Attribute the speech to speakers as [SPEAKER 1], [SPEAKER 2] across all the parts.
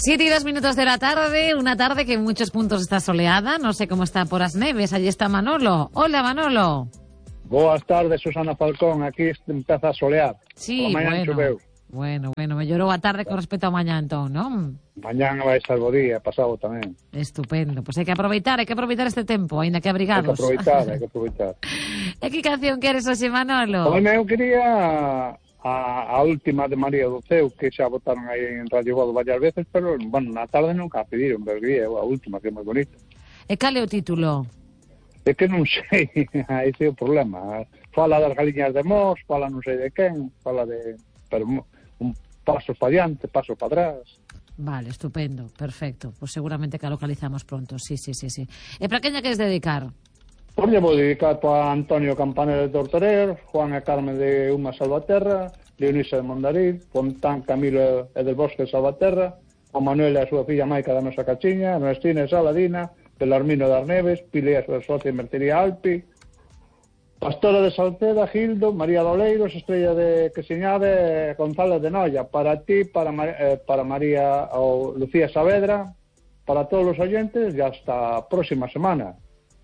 [SPEAKER 1] 7:02 de la tarde, una tarde que en muchos puntos está soleada, no sé cómo está por As Neves, allí está Manolo. Hola, Manolo.
[SPEAKER 2] Boas tardes, Susana Falcón, aquí empeza a solear.
[SPEAKER 1] Sí, bueno, mellorou a tarde con respecto ao mañá entón, non?
[SPEAKER 2] Mañán vai ser bo día, pasado tamén.
[SPEAKER 1] Estupendo, pois hai que aproveitar este tempo, aínda que abrigados.
[SPEAKER 2] Hai que aproveitar.
[SPEAKER 1] E que canción queres hoxe, Manolo?
[SPEAKER 2] Pois eu quería a última de María do Ceo, que xa botaron aí en Radio Voz varias veces, pero, bueno, na tarde nunca a pediron, pero a última, que é moi bonita.
[SPEAKER 1] E cal é o título?
[SPEAKER 2] É que non sei, ese é o problema. Fala das galiñas de Mos, fala non sei de quen, fala de... Pero un paso para diante, paso para atrás.
[SPEAKER 1] Vale, estupendo, perfecto. Pues seguramente que a localizamos pronto, sí. E para quen lle queres dedicar?
[SPEAKER 2] Pois lle vou dedicar para Antonio Campanel de Tortorer, Juan e Carmen de Uma Salvaterra, Dionisa de Mondariz, Fontán Camilo e del Bosque de Salvaterra, o Manuel e a súa filla Maica da Nosa Cachiña, Ernestina e Saladina, Belarmino das Neves, Pili e a súa socia Mercería Alpi, Pastora de Salceda, Gildo, María Doleiros, Estrella de Quesiñade, González de Noia, para ti, para María ou Lucía Saavedra, para todos os oyentes e hasta a próxima semana.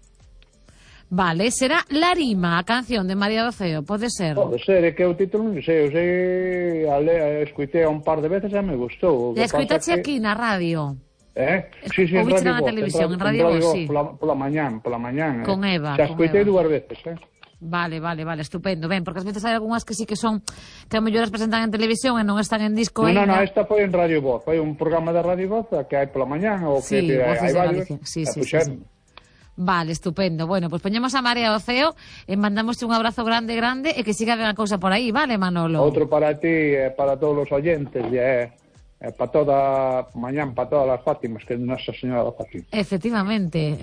[SPEAKER 1] Vale, será La Rima, a canción de María do Ceo, pode ser?
[SPEAKER 2] Pode ser, é que o título non sei, escuitei un par de veces e me gustou.
[SPEAKER 1] E escuitaxe aquí na radio?
[SPEAKER 2] Sí, en
[SPEAKER 1] Radio
[SPEAKER 2] Radio
[SPEAKER 1] Voz, televisión, en Radio Voz, sí.
[SPEAKER 2] Pola mañán.
[SPEAKER 1] Con Eva.
[SPEAKER 2] Xa escuitei dúas veces,
[SPEAKER 1] Vale, estupendo. Ben, porque as veces hai algunhas que sí que son que a mellor as presentan en televisión e non están en disco.
[SPEAKER 2] Non, esta foi en Radio Voz, foi un programa de Radio Voz que hai pola mañán ou que hai varios. Sí. Vale, estupendo. Bueno, pois poñemos a María do Ceo e mandamos un abrazo grande e que siga ben a cousa por aí, vale, Manolo? Outro para ti e para todos os oyentes para toda mañán, para todas as Fátimas, que é Nosa Señora da Fátima.
[SPEAKER 1] Efectivamente.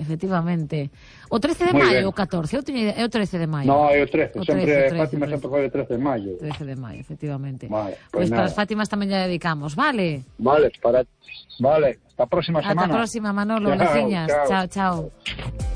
[SPEAKER 1] O 13 de maio, o 14, é o 13 de maio.
[SPEAKER 2] No, é o 13, sempre Fátima sempre foi o 13 de maio.
[SPEAKER 1] 13 de maio, efectivamente.
[SPEAKER 2] Vale,
[SPEAKER 1] pois para as Fátimas tamén lle dedicamos, vale?
[SPEAKER 2] Vale, hasta a próxima semana.
[SPEAKER 1] Hasta a próxima, Manolo, Leciñas. Chao.